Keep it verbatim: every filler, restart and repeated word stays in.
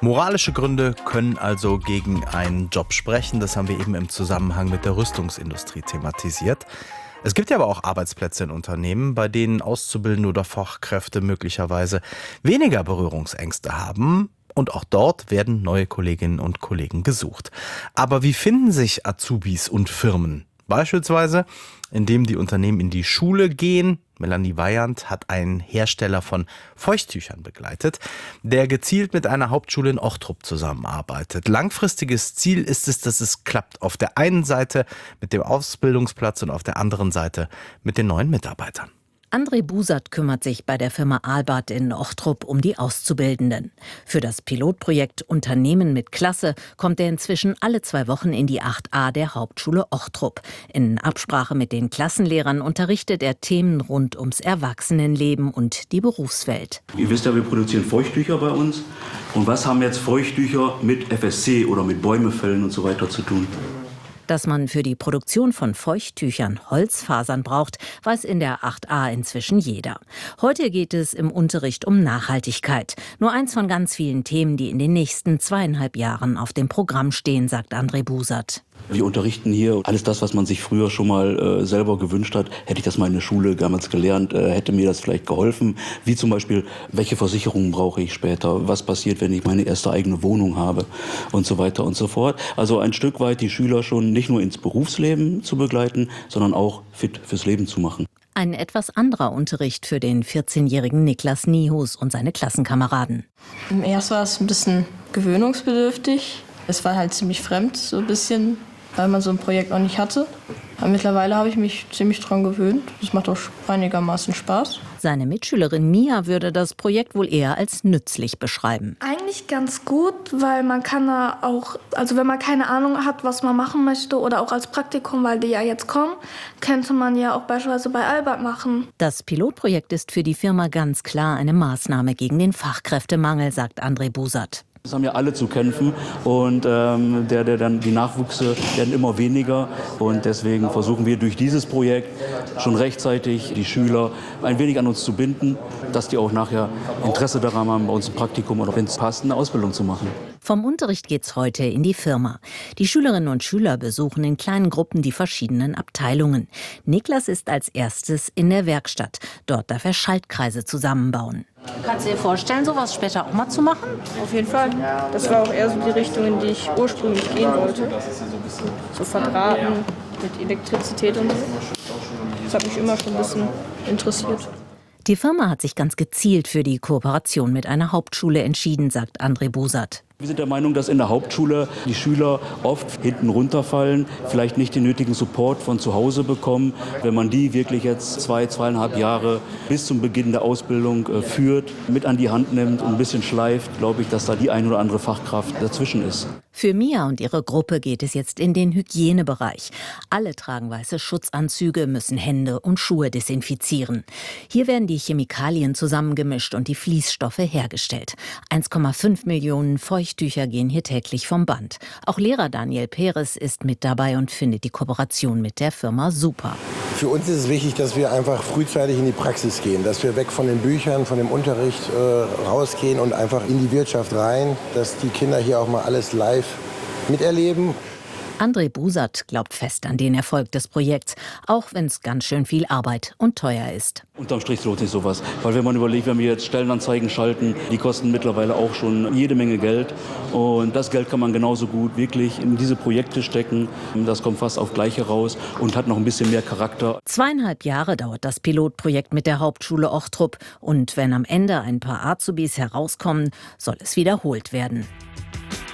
Moralische Gründe können also gegen einen Job sprechen. Das haben wir eben im Zusammenhang mit der Rüstungsindustrie thematisiert. Es gibt ja aber auch Arbeitsplätze in Unternehmen, bei denen Auszubildende oder Fachkräfte möglicherweise weniger Berührungsängste haben. Und auch dort werden neue Kolleginnen und Kollegen gesucht. Aber wie finden sich Azubis und Firmen? Beispielsweise, indem die Unternehmen in die Schule gehen. Melanie Weyand hat einen Hersteller von Feuchttüchern begleitet, der gezielt mit einer Hauptschule in Ochtrup zusammenarbeitet. Langfristiges Ziel ist es, dass es klappt. Auf der einen Seite mit dem Ausbildungsplatz und auf der anderen Seite mit den neuen Mitarbeitern. André Busat kümmert sich bei der Firma Albert in Ochtrup um die Auszubildenden. Für das Pilotprojekt Unternehmen mit Klasse kommt er inzwischen alle zwei Wochen in die acht a der Hauptschule Ochtrup. In Absprache mit den Klassenlehrern unterrichtet er Themen rund ums Erwachsenenleben und die Berufswelt. Ihr wisst ja, wir produzieren Feuchttücher bei uns. Und was haben jetzt Feuchttücher mit F S C oder mit Bäumefällen und so weiter zu tun? Dass man für die Produktion von Feuchttüchern Holzfasern braucht, weiß in der acht a inzwischen jeder. Heute geht es im Unterricht um Nachhaltigkeit. Nur eins von ganz vielen Themen, die in den nächsten zweieinhalb Jahren auf dem Programm stehen, sagt André Busat. Wir unterrichten hier alles das, was man sich früher schon mal äh, selber gewünscht hat. Hätte ich das mal in der Schule damals gelernt, äh, hätte mir das vielleicht geholfen. Wie zum Beispiel, welche Versicherungen brauche ich später? Was passiert, wenn ich meine erste eigene Wohnung habe? Und so weiter und so fort. Also ein Stück weit die Schüler schon nicht nur ins Berufsleben zu begleiten, sondern auch fit fürs Leben zu machen. Ein etwas anderer Unterricht für den vierzehnjährigen Niklas Niehus und seine Klassenkameraden. Erst war es ein bisschen gewöhnungsbedürftig. Es war halt ziemlich fremd, so ein bisschen, weil man so ein Projekt noch nicht hatte. Aber mittlerweile habe ich mich ziemlich dran gewöhnt. Es macht auch einigermaßen Spaß. Seine Mitschülerin Mia würde das Projekt wohl eher als nützlich beschreiben. Eigentlich ganz gut, weil man kann da auch, also wenn man keine Ahnung hat, was man machen möchte oder auch als Praktikum, weil die ja jetzt kommen, könnte man ja auch beispielsweise bei Albert machen. Das Pilotprojekt ist für die Firma ganz klar eine Maßnahme gegen den Fachkräftemangel, sagt André Busat. Das haben ja alle zu kämpfen und ähm, der, der dann, die Nachwüchse werden immer weniger und deswegen versuchen wir durch dieses Projekt schon rechtzeitig die Schüler ein wenig an uns zu binden, dass die auch nachher Interesse daran haben, bei uns ein Praktikum oder wenn es passt, eine Ausbildung zu machen. Vom Unterricht geht's heute in die Firma. Die Schülerinnen und Schüler besuchen in kleinen Gruppen die verschiedenen Abteilungen. Niklas ist als erstes in der Werkstatt. Dort darf er Schaltkreise zusammenbauen. Kannst du dir vorstellen, sowas später auch mal zu machen? Auf jeden Fall. Das war auch eher so die Richtung, in die ich ursprünglich gehen wollte. So verdrahten mit Elektrizität und so. Das hat mich immer schon ein bisschen interessiert. Die Firma hat sich ganz gezielt für die Kooperation mit einer Hauptschule entschieden, sagt André Busat. Wir sind der Meinung, dass in der Hauptschule die Schüler oft hinten runterfallen, vielleicht nicht den nötigen Support von zu Hause bekommen. Wenn man die wirklich jetzt zwei, zweieinhalb Jahre bis zum Beginn der Ausbildung äh, führt, mit an die Hand nimmt und ein bisschen schleift, glaube ich, dass da die ein oder andere Fachkraft dazwischen ist. Für Mia und ihre Gruppe geht es jetzt in den Hygienebereich. Alle tragen weiße Schutzanzüge, müssen Hände und Schuhe desinfizieren. Hier werden die Chemikalien zusammengemischt und die Fließstoffe hergestellt. eins Komma fünf Millionen Feuchttücher gehen hier täglich vom Band. Auch Lehrer Daniel Peres ist mit dabei und findet die Kooperation mit der Firma super. Für uns ist es wichtig, dass wir einfach frühzeitig in die Praxis gehen, dass wir weg von den Büchern, von dem Unterricht äh, rausgehen und einfach in die Wirtschaft rein, dass die Kinder hier auch mal alles live miterleben. André Busat glaubt fest an den Erfolg des Projekts, auch wenn es ganz schön viel Arbeit und teuer ist. Unterm Strich lohnt sich sowas, weil wenn man überlegt, wenn wir jetzt Stellenanzeigen schalten, die kosten mittlerweile auch schon jede Menge Geld und das Geld kann man genauso gut wirklich in diese Projekte stecken. Das kommt fast auf Gleiche raus und hat noch ein bisschen mehr Charakter. Zweieinhalb Jahre dauert das Pilotprojekt mit der Hauptschule Ochtrup und wenn am Ende ein paar Azubis herauskommen, soll es wiederholt werden.